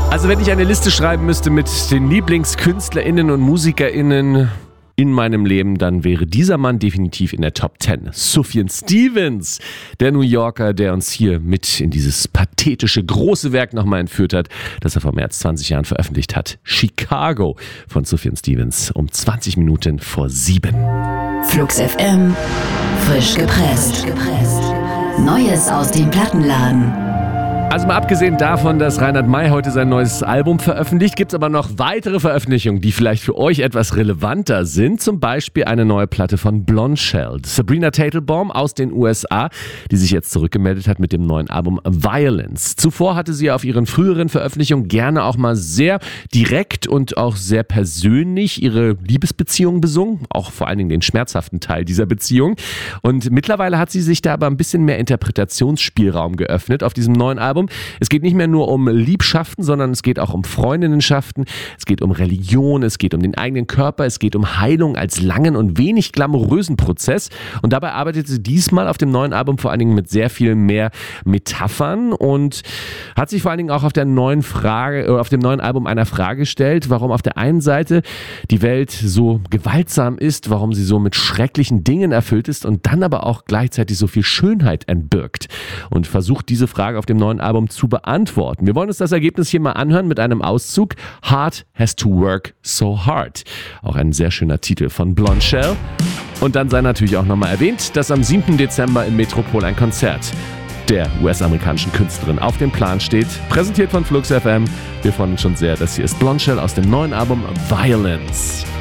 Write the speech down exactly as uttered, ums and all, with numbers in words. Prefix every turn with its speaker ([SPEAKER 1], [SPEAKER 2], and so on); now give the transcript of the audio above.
[SPEAKER 1] Also wenn ich eine Liste schreiben müsste mit den LieblingskünstlerInnen und MusikerInnen in meinem Leben, dann wäre dieser Mann definitiv in der Top zehn. Sufjan Stevens, der New Yorker, der uns hier mit in dieses pathetische, große Werk nochmal entführt hat, das er vor mehr als zwanzig Jahren veröffentlicht hat. Chicago von Sufjan Stevens um zwanzig Minuten vor sieben.
[SPEAKER 2] Flux F M, frisch gepresst. Neues aus dem Plattenladen.
[SPEAKER 1] Also mal abgesehen davon, dass Reinhard May heute sein neues Album veröffentlicht, gibt es aber noch weitere Veröffentlichungen, die vielleicht für euch etwas relevanter sind. Zum Beispiel eine neue Platte von Blondshell. Sabrina Teitelbaum aus den U S A, die sich jetzt zurückgemeldet hat mit dem neuen Album Violence. Zuvor hatte sie auf ihren früheren Veröffentlichungen gerne auch mal sehr direkt und auch sehr persönlich ihre Liebesbeziehung besungen, auch vor allen Dingen den schmerzhaften Teil dieser Beziehung. Und mittlerweile hat sie sich da aber ein bisschen mehr Interpretationsspielraum geöffnet auf diesem neuen Album. Es geht nicht mehr nur um Liebschaften, sondern es geht auch um Freundinnenschaften, es geht um Religion, es geht um den eigenen Körper, es geht um Heilung als langen und wenig glamourösen Prozess. Und dabei arbeitet sie diesmal auf dem neuen Album vor allen Dingen mit sehr viel mehr Metaphern und hat sich vor allen Dingen auch auf der neuen Frage, auf dem neuen Album einer Frage gestellt, warum auf der einen Seite die Welt so gewaltsam ist, warum sie so mit schrecklichen Dingen erfüllt ist und dann aber auch gleichzeitig so viel Schönheit entbirgt. Und versucht diese Frage auf dem neuen Album zu beantworten. Wir wollen uns das Ergebnis hier mal anhören mit einem Auszug. Hard has to work so hard. Auch ein sehr schöner Titel von Blondshell. Und dann sei natürlich auch nochmal erwähnt, dass am siebten Dezember im Metropol ein Konzert der U S-amerikanischen Künstlerin auf dem Plan steht. Präsentiert von Flux F M. Wir freuen uns schon sehr. Das hier ist Blondshell aus dem neuen Album Violence.